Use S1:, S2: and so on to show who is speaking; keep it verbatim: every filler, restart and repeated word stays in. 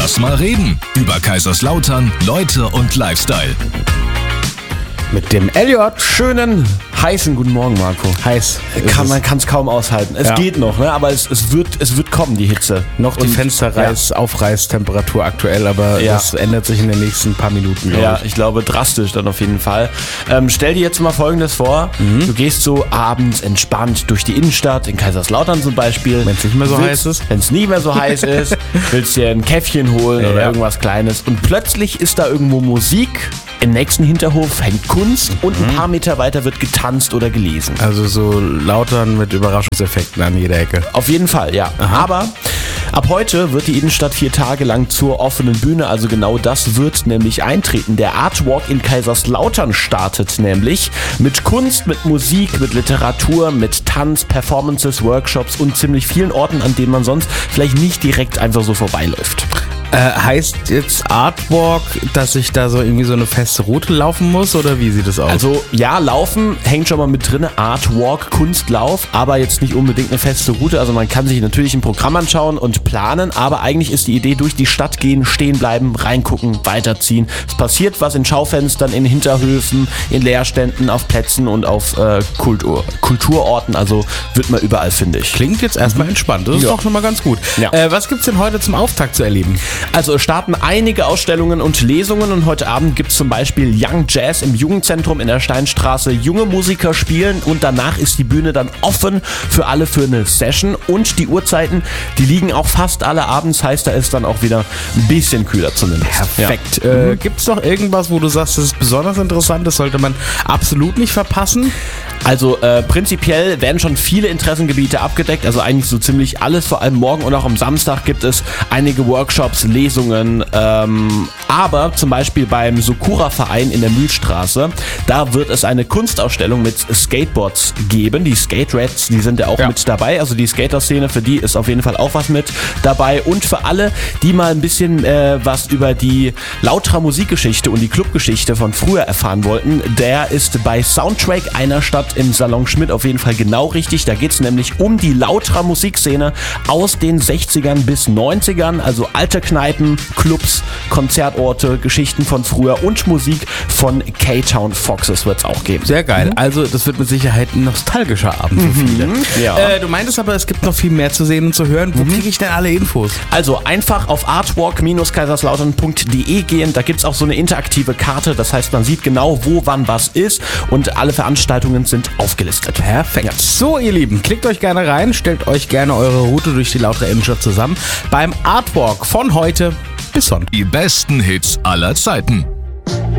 S1: Lass mal reden. Über Kaiserslautern, Leute und Lifestyle.
S2: Mit dem Elliot.
S3: Schönen, heißen guten Morgen, Marco.
S2: Heiß.
S3: Kann, man kann es kaum aushalten. Es
S2: Ja.
S3: geht noch, ne? aber es, es, wird, es wird kommen, die Hitze.
S2: Noch die
S3: Und-
S2: Fensterreiß, Aufreißtemperatur aktuell, aber
S3: Ja.
S2: das ändert sich in den nächsten paar Minuten, glaube
S3: Ja,
S2: ich.
S3: ich glaube drastisch dann auf jeden Fall. Ähm, stell dir jetzt mal Folgendes vor.
S2: Mhm.
S3: Du gehst so abends entspannt durch die Innenstadt, in Kaiserslautern zum Beispiel.
S2: Wenn's nicht mehr so
S3: Willst-
S2: heiß ist.
S3: Wenn es nicht mehr so heiß ist, willst dir ein Käffchen holen oder
S2: Ja.
S3: irgendwas Kleines. Und plötzlich ist da irgendwo Musik. Im nächsten Hinterhof hängt Kunst und
S2: Mhm.
S3: ein paar Meter weiter wird getanzt oder gelesen.
S2: Also so Lautern mit Überraschungseffekten an jeder Ecke.
S3: Auf jeden Fall, ja. Aber ab heute wird die Innenstadt vier Tage lang zur offenen Bühne, also genau das wird nämlich eintreten. Der Artwalk in Kaiserslautern startet nämlich mit Kunst, mit Musik, mit Literatur, mit Tanz, Performances, Workshops und ziemlich vielen Orten, an denen man sonst vielleicht nicht direkt einfach so vorbeiläuft.
S2: Äh, heißt jetzt Artwalk, dass ich da so irgendwie so eine feste Route laufen muss oder wie sieht das aus?
S3: Also ja, Laufen hängt schon mal mit drin, Artwalk, Kunstlauf, aber jetzt nicht unbedingt eine feste Route. Also man kann sich natürlich ein Programm anschauen und planen, aber eigentlich ist die Idee, durch die Stadt gehen, stehen bleiben, reingucken, weiterziehen. Es passiert was in Schaufenstern, in Hinterhöfen, in Leerständen, auf Plätzen und auf äh, Kultur, Kulturorten, also wird man überall fündig.
S2: Klingt jetzt erstmal entspannt, das ist
S3: Ja.
S2: doch schon mal ganz gut.
S3: Ja.
S2: Äh, was gibt's denn heute zum Auftakt zu erleben?
S3: Also es starten einige Ausstellungen und Lesungen und heute Abend gibt es zum Beispiel Young Jazz im Jugendzentrum in der Steinstraße. Junge Musiker spielen und danach ist die Bühne dann offen für alle für eine Session und die Uhrzeiten, die liegen auch fast alle abends, heißt da ist dann auch wieder ein bisschen kühler zumindest.
S2: Perfekt.
S3: Ja.
S2: Äh, gibt's noch irgendwas, wo du sagst, das ist besonders interessant, das sollte man absolut nicht verpassen?
S3: Also äh, prinzipiell werden schon viele Interessengebiete abgedeckt, also eigentlich so ziemlich alles, vor allem morgen und auch am Samstag gibt es einige Workshops, Lesungen, ähm, aber zum Beispiel beim Sokura-Verein in der Mühlstraße, da wird es eine Kunstausstellung mit Skateboards geben, die Skate Rats, die sind ja auch
S2: Ja.
S3: mit dabei, also die Skater-Szene, für die ist auf jeden Fall auch was mit dabei und für alle, die mal ein bisschen äh, was über die Lautra Musikgeschichte und die Clubgeschichte von früher erfahren wollten, der ist bei Soundtrack einer Stadt im Salon Schmidt auf jeden Fall genau richtig. Da geht es nämlich um die Lautra Musikszene aus den sechzigern bis neunzigern, also alte Kneipen, Clubs, Konzertorte, Geschichten von früher und Musik von K-Town Foxes wird es auch geben.
S2: Sehr geil. Also das wird mit Sicherheit ein nostalgischer Abend für viele.
S3: Ja.
S2: Äh, du meintest aber, es gibt noch viel mehr zu sehen und zu hören. Wo kriege ich denn alle Infos?
S3: Also einfach auf artwalk Bindestrich kaiserslautern Punkt de gehen, da gibt es auch so eine interaktive Karte, das heißt man sieht genau, wo wann was ist und alle Veranstaltungen sind aufgelistet.
S2: Perfekt.
S3: Ja.
S2: So, ihr Lieben, klickt euch gerne rein, stellt euch gerne eure Route durch die Lautra Innenstadt zusammen beim Artwalk von heute bis Sonntag.
S1: Die besten Hits aller Zeiten.